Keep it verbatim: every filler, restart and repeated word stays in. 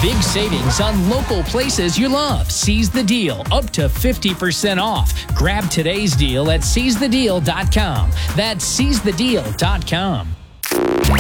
Big savings on local places you love. Seize the deal, up to fifty percent off. Grab today's deal at seize the deal dot com. That's seize the deal dot com.